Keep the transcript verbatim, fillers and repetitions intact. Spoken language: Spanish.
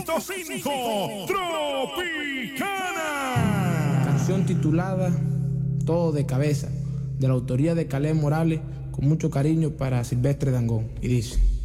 cinco Tropicana. Canción titulada Todo de Cabeza, de la autoría de Caleb Morales, con mucho cariño para Silvestre Dangond. Y dice: